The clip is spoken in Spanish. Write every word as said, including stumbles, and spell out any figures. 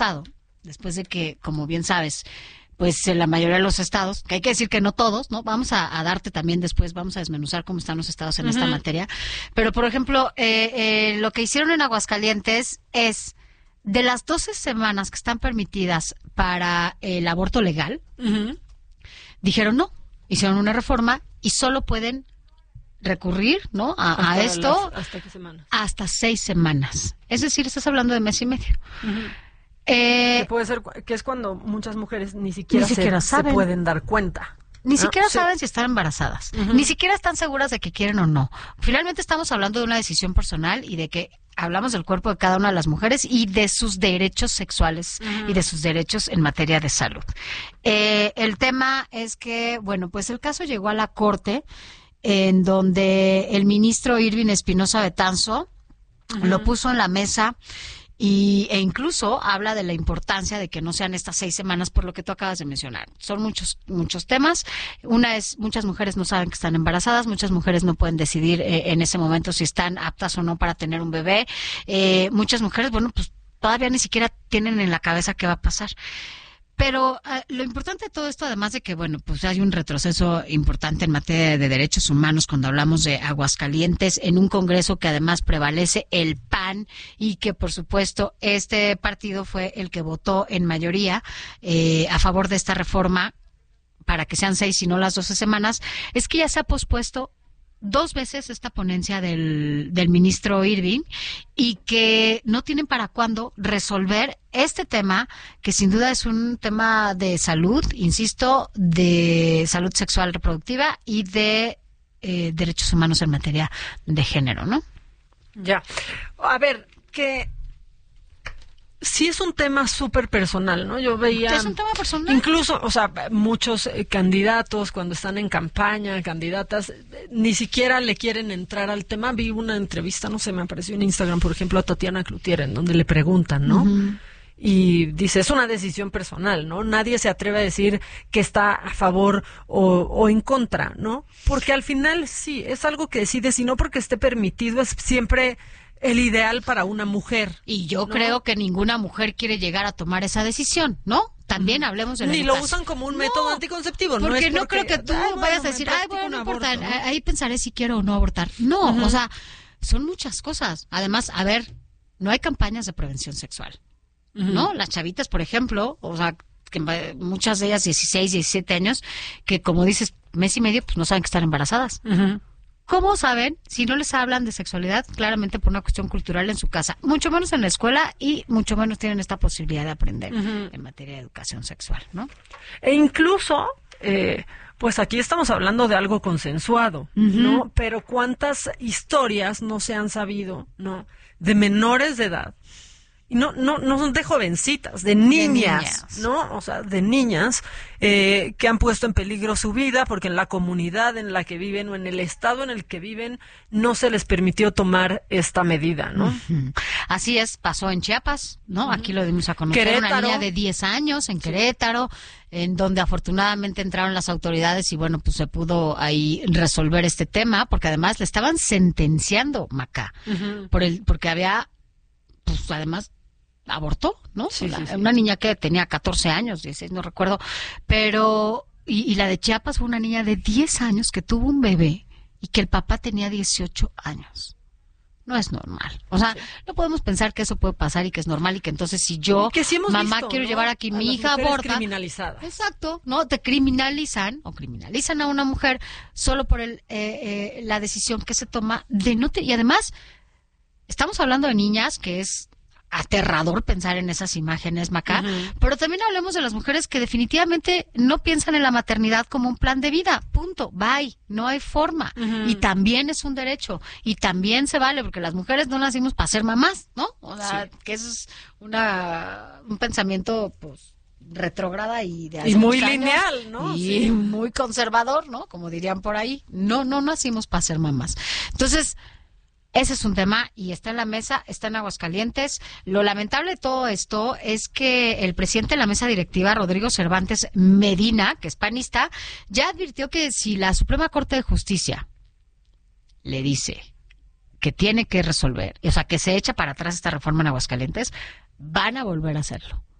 estado, después de que, como bien sabes, pues en la mayoría de los estados, que hay que decir que no todos, ¿no? Vamos a, a darte también después, vamos a desmenuzar cómo están los estados en uh-huh. esta materia. Pero, por ejemplo, eh, eh, lo que hicieron en Aguascalientes es, de las doce semanas que están permitidas para el aborto legal, uh-huh. dijeron no, hicieron una reforma y solo pueden recurrir, ¿no? A, a esto las, ¿hasta qué semanas? Hasta seis semanas. Es decir, estás hablando de mes y medio. Uh-huh. Eh, que puede ser, que es cuando muchas mujeres ni siquiera, ni siquiera se, saben. se pueden dar cuenta. Ni ¿no? siquiera sí. saben si están embarazadas. Uh-huh. Ni siquiera están seguras de que quieren o no. Finalmente estamos hablando de una decisión personal y de que hablamos del cuerpo de cada una de las mujeres y de sus derechos sexuales uh-huh. y de sus derechos en materia de salud. Eh, el tema es que, bueno, pues el caso llegó a la Corte, en donde el ministro Irving Espinosa Betanzo uh-huh. lo puso en la mesa. Y, e incluso habla de la importancia de que no sean estas seis semanas por lo que tú acabas de mencionar. Son muchos muchos temas. Una es, muchas mujeres no saben que están embarazadas, muchas mujeres no pueden decidir eh, en ese momento si están aptas o no para tener un bebé. Eh, muchas mujeres, bueno, pues todavía ni siquiera tienen en la cabeza qué va a pasar. Pero uh, lo importante de todo esto, además de que, bueno, pues hay un retroceso importante en materia de derechos humanos cuando hablamos de Aguascalientes, en un Congreso que además prevalece el P A N y que, por supuesto, este partido fue el que votó en mayoría eh, a favor de esta reforma para que sean seis y no las doce semanas, es que ya se ha pospuesto dos veces esta ponencia del, del ministro Irving y que no tienen para cuándo resolver este tema, que sin duda es un tema de salud, insisto, de salud sexual reproductiva y de eh, derechos humanos en materia de género, ¿no? Ya. A ver, que sí es un tema súper personal, ¿no? Yo veía... Es un tema personal. Incluso, o sea, muchos eh, candidatos cuando están en campaña, candidatas, eh, ni siquiera le quieren entrar al tema. Vi una entrevista, no sé, me apareció en Instagram, por ejemplo, a Tatiana Cloutier, en donde le preguntan, ¿no? Uh-huh. Y dice, es una decisión personal, ¿no? Nadie se atreve a decir que está a favor o, o en contra, ¿no? Porque al final sí, es algo que decides, y no porque esté permitido, es siempre el ideal para una mujer. Y yo ¿no? creo que ninguna mujer quiere llegar a tomar esa decisión, ¿no? También hablemos de la Ni educación. lo usan como un método no, anticonceptivo. Porque no, es no porque, creo que tú ay, bueno, vayas a decir, ay, bueno, no importa, aborto, ¿no? ahí pensaré si quiero o no abortar. No, uh-huh. o sea, son muchas cosas. Además, a ver, no hay campañas de prevención sexual, uh-huh. ¿no? Las chavitas, por ejemplo, o sea, que muchas de ellas dieciséis, diecisiete años, que como dices, mes y medio, pues no saben que están embarazadas. Uh-huh. ¿Cómo saben si no les hablan de sexualidad? Claramente por una cuestión cultural en su casa, mucho menos en la escuela y mucho menos tienen esta posibilidad de aprender uh-huh. en materia de educación sexual, ¿no? E incluso, eh, pues aquí estamos hablando de algo consensuado, uh-huh. ¿no? Pero ¿cuántas historias no se han sabido, ¿no? De menores de edad. Y no, no, no son de jovencitas, de niñas, de niñas. ¿no? O sea, de niñas eh, que han puesto en peligro su vida porque en la comunidad en la que viven o en el estado en el que viven no se les permitió tomar esta medida, ¿no? Uh-huh. Así es, pasó en Chiapas, ¿no? Uh-huh. Aquí lo dimos a conocer, Querétaro. Una niña de diez años en Querétaro, sí. en donde afortunadamente entraron las autoridades y bueno, pues se pudo ahí resolver este tema, porque además le estaban sentenciando, Maca, uh-huh. por el, porque había, pues además, abortó, ¿no? Sí, la, sí, sí. Una niña que tenía catorce años, dieciséis, no recuerdo, pero, y, y la de Chiapas fue una niña de diez años que tuvo un bebé y que el papá tenía dieciocho años. No es normal. O sea, sí. no podemos pensar que eso puede pasar y que es normal y que entonces si yo, que sí hemos mamá, visto, quiero ¿no? llevar aquí a mi hija aborta. Criminalizadas. Exacto, ¿no? Te criminalizan o criminalizan a una mujer solo por el eh, eh, la decisión que se toma de no te, y además estamos hablando de niñas que es aterrador pensar en esas imágenes, Maca, uh-huh. pero también hablemos de las mujeres que definitivamente no piensan en la maternidad como un plan de vida, punto, bye, no hay forma, uh-huh. y también es un derecho, y también se vale, porque las mujeres no nacimos para ser mamás, ¿no? O sea, sí. que eso es una un pensamiento, pues, retrógrada y de hace y muy años, lineal, ¿no? Y sí. muy conservador, ¿no? Como dirían por ahí, no, no nacimos para ser mamás. Entonces, ese es un tema y está en la mesa, está en Aguascalientes. Lo lamentable de todo esto es que el presidente de la mesa directiva, Rodrigo Cervantes Medina, que es panista, ya advirtió que si la Suprema Corte de Justicia le dice que tiene que resolver, o sea, que se echa para atrás esta reforma en Aguascalientes, van a volver a hacerlo.